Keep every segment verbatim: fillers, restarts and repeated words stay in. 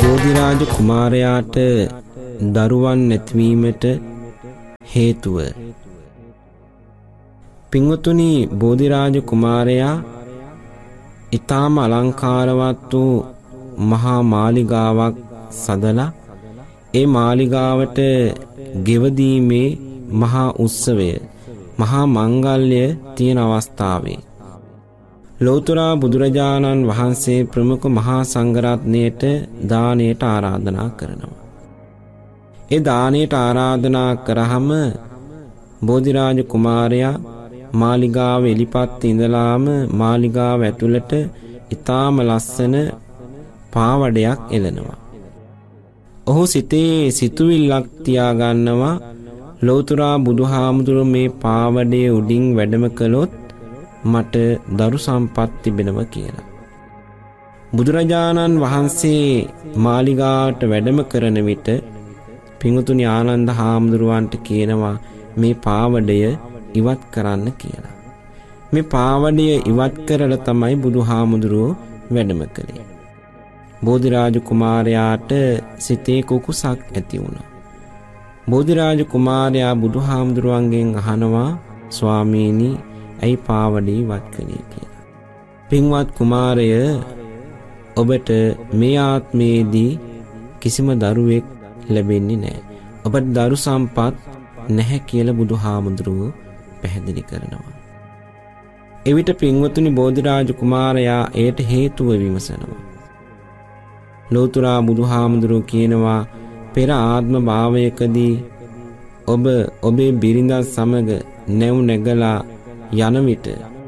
බෝධිරාජ කුමාරයාට දරුවන් නැතිවීමට හේතුව. පින්වතුනි, බෝධිරාජ කුමාරයා ඊටාම අලංකාරවත් වූ මහා මාලිගාවක් සදලා ඒ මාලිගාවට ගෙවදීමේ මහා උත්සවය, මහා මංගල්‍ය තියෙන අවස්ථාවේ ලෞතර බුදුරජාණන් වහන්සේ ප්‍රමුඛ මහා සංඝරත්නයට දානයට ආරාධනා කරනවා. ඒ දානයට ආරාධනා කරාම බෝධිරාජ කුමාරයා මාලිගාව එලිපත් ඉඳලාම මාලිගාව ඇතුළට ඊටාම ලස්සන පාවඩයක් එළනවා. ඔහු සිතේ සිතුවිල්ලක් තියාගන්නවා, ලෞතර බුදුහාමුදුරුවෝ මේ පාවඩේ උඩින් වැඩම කළොත් මට දරු සම්පත් තිබෙනවා කියලා. බුදුරජාණන් වහන්සේ මාලිගාවට වැඩම කරන විට පින්වතුනි ආනන්ද හාමුදුරුවන්ට කියනවා මේ පාවඩය ඉවත් කරන්න කියලා. මේ පාවඩය ඉවත් කරලා තමයි බුදුහාමුදුරුවෝ වැඩම කළේ. බෝධිරාජ කුමාරයාට සිතේ කුකුසක් ඇති වුණා. බෝධිරාජ කුමාරයා බුදුහාමුදුරුවන්ගෙන් අහනවා, ස්වාමීනි ඇයි පාවඩේ ඉවත් කළේ කියලා. පින්වත් කුමාරය, ඔබට මේ ආත්මයේදී කිසිම දරුවෙක් ලැබෙන්නේ නැහැ. ඔබට දරු සම්පත් නැහැ කියලා බුදුහාමුදුරුවෝ පැහැදිලි කරනවා. එවිට පින්වතුනි බෝධිරාජ කුමාරයා එයට හේතුව විමසනවා. ලෞතර බුදුහාමුදුරුවෝ කියනවා, පෙර ආත්ම භාවයකදී ඔබ ඔබේ බිරිඳත් සමග නැව් නැගලා යන විට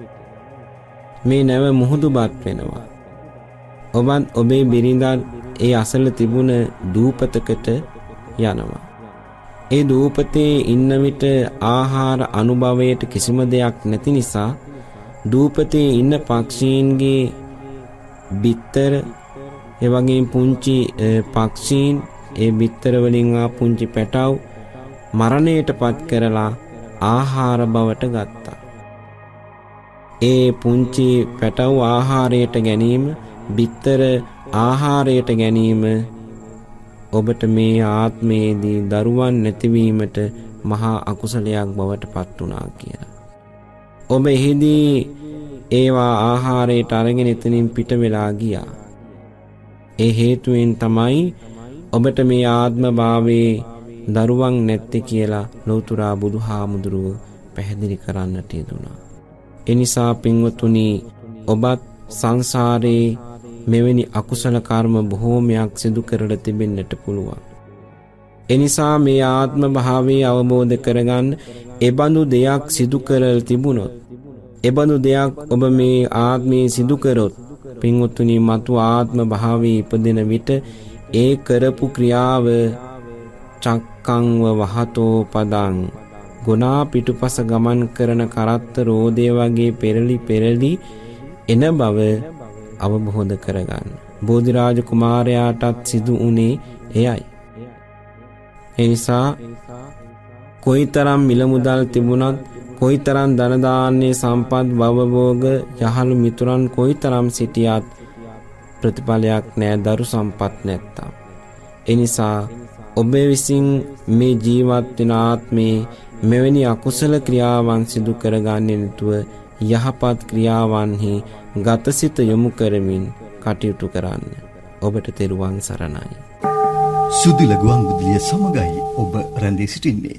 මේ නැව මුහුදුබත් වෙනවා. ඔබත් ඔබේ බිරිඳත් ඒ අසල තිබුණ දූපතකට යනවා. ඒ දූපතේ ඉන්න විට ආහාර අනුභවයට කිසිම දෙයක් නැති නිසා දූපතේ ඉන්න පක්ෂීන්ගේ බිත්තර, ඒ වගේම පුංචි පක්ෂීන් ඒ බිත්තර වලින් ආ පුංචි පැටව් මරණයටපත් කරලා ආහාර බවට ගත්තා. ඒ පුංචි පැටව් ආහාරයට ගැනීම, බිත්තර ආහාරයට ගැනීම ඔබට මේ ආත්මයේදී දරුවන් නැතිවීමට මහා අකුසලයක් බවට පත් වුණා කියලා. ඔබ එහිදී ඒවා ආහාරයට අරගෙන එතනින් පිට වෙලා ගියා. ඒ හේතුවෙන් තමයි ඔබට මේ ආත්ම භාවයේ දරුවන් නැත්තේ කියලා ලෞතර බුදුහාමුදුරුවෝ පැහැදිලි කරන්නට යෙදුණා. එනිසා පින්වතුනි, ඔබත් සංසාරේ මෙවැනි අකුසල කර්ම බොහෝමයක් සිදු කරලා තිබෙන්නට පුළුවන්. එනිසා මේ ආත්ම භාවයේ අවබෝධ කරගන්න, එබඳු දෙයක් සිදු කරලා තිබුණොත්, එබඳු දෙයක් ඔබ මේ ආත්මයේ සිදු කරොත් පින්වතුනි, මතු ආත්ම භාවයේ ඉපදෙන විට ඒ කරපු ක්‍රියාව චක්කංව වහතෝ පදං, ගුණා පිටුපස ගමන් කරන කරත්ත රෝදේ වගේ පෙරලි පෙරලි එන බව අවබෝධ කරගන්න. බෝධිරාජ කුමාරයාටත් සිදු වුණේ එයයි. ඒ නිසා කොයිතරම් මිල මුදල් තිබුණත්, කොයිතරම් ධන දාන්නේ සම්පත් භවභෝග යහළු මිතුරන් කොයිතරම් සිටියත් ප්‍රතිඵලයක් නැහැ දරු සම්පත් නැත්තම්. ඒ නිසා ඔබ විසින් මේ ජීවත් වෙන ආත්මේ මෙවැනි අකුසල ක්‍රියාවන් සිදු කරගන්නේ නැතුව යහපත් ක්‍රියාවන්හි ගතසිත යොමු කරමින් කටයුතු කරන්න. ඔබට තෙරුවන් සරණයි. සුදිල ගුවන් විදුලිය සමගයි ඔබ රැඳී සිටින්නේ.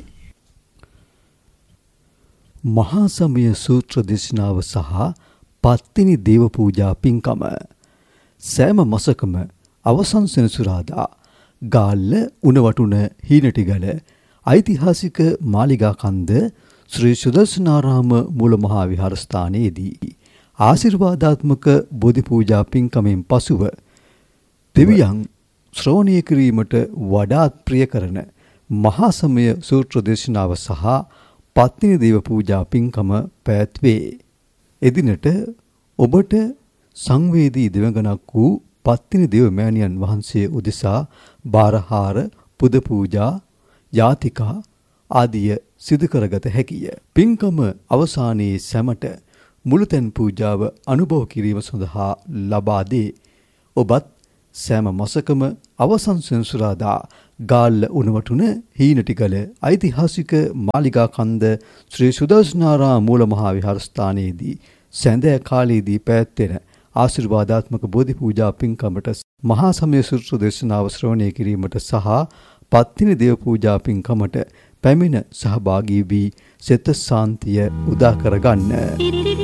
මහා සමය සූත්‍ර දේශනාව සහ පත්තිනි දේව පූජා පින්කම සෑම මාසකම අවසන් සෙනසුරාදා ගාල්ල උණවටුන හීනටිගල ඓතිහාසික මාලිගා කන්ද ශ්‍රී සුදර්ශනාරාම මූල මහා විහාරස්ථානයේදී ආශිර්වාදාත්මක බෝධි පූජා පින්කමෙන් පසුව දෙවියන් ශ්‍රවණය කිරීමට වඩාත් ප්‍රිය කරන මහා සමය සූත්‍ර දේශනාව සහ පත්තිනි දේව පූජා පින්කම පැවැත්වේ. එදිනට ඔබට සංවේදී දෙවඟනක් වූ පත්තිනි දේව මෑණියන් වහන්සේ උදෙසා බාරහාර, පුද පූජා, යාතිකා ආදිය සිදු කරගත හැකිය. පින්කම අවසානයේ සැමට මුළුතැන් පූජාව අනුභව කිරීම සඳහා ලබා දේ. ඔබත් සෑම මාසකම අවසන් සෙනසුරාදා ගාල්ල උණවටුන හීනටිගල ඓතිහාසික මාලිගා කන්ද ශ්‍රී සුදර්ශනාරාම මූල මහා විහාරස්ථානයේදී සැඳෑ කාලයේදී පැවැත්වෙන ආශිර්වාදාත්මක බෝධි පූජා පින්කමට මහා සමය සූත්‍ර දේශනාව ශ්‍රවණය කිරීමට සහ පත්තිනි දේව පූජා පින්කමට පැමිණ සහභාගී වී සෙත සාන්තිය උදා කරගන්න.